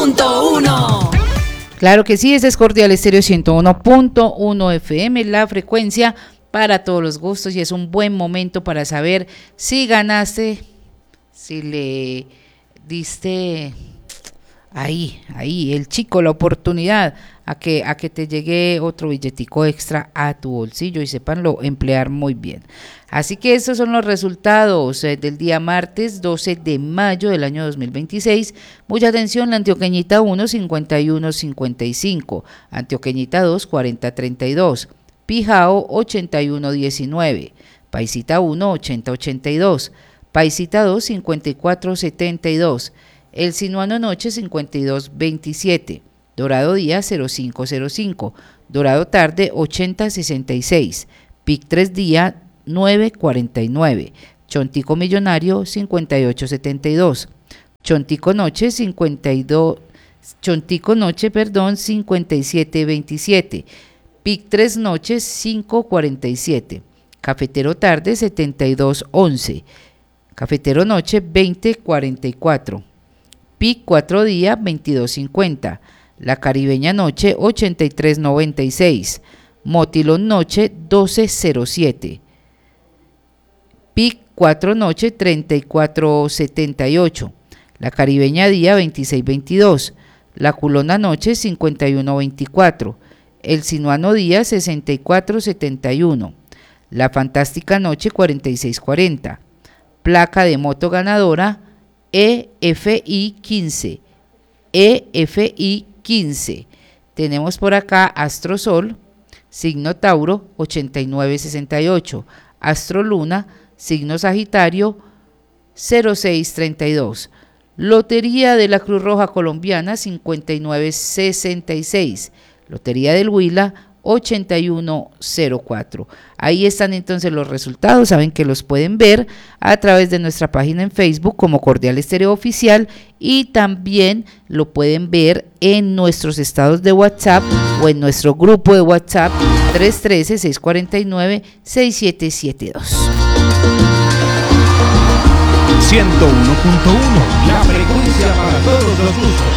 101.1. Claro que sí, ese es Cordial Estéreo 101.1 FM, la frecuencia para todos los gustos, y es un buen momento para saber si ganaste, si le diste ahí, el chico, la oportunidad a que te llegue otro billetico extra a tu bolsillo y sépanlo emplear muy bien. Así que estos son los resultados del día martes 12 de mayo del año 2026. Mucha atención: la Antioqueñita 1, 51-55, Antioqueñita 2, 40-32, Pijao 81-19, Paisita 1, 80-82, Paisita 2, 54-72, El Sinuano Noche 52-27, Dorado Día 0505, Dorado Tarde 80-66, Pic 3 Día 9-49, Chontico Millonario 58-72, Chontico Noche 57-27, Pic 3 Noche 5-47, Cafetero Tarde 72-11, Cafetero Noche 20-44, Pic 4 Día 22-50, La Caribeña Noche 83-96, Motilón Noche 12-07, Pic 4 Noche 34-78, La Caribeña Día 26-22, La Culona Noche 51-24, El Sinuano Día 64-71, La Fantástica Noche 46-40, Placa de Moto Ganadora EFI 15. Tenemos por acá Astro Sol, signo Tauro 8968, Astro Luna, signo Sagitario 0632. Lotería de la Cruz Roja Colombiana 5966, Lotería del Huila 8104. Ahí están entonces los resultados. Saben que los pueden ver a través de nuestra página en Facebook como Cordial Estéreo Oficial, y también lo pueden ver en nuestros estados de WhatsApp o en nuestro grupo de WhatsApp 313-649-6772. 101.1, la frecuencia para todos los gustos.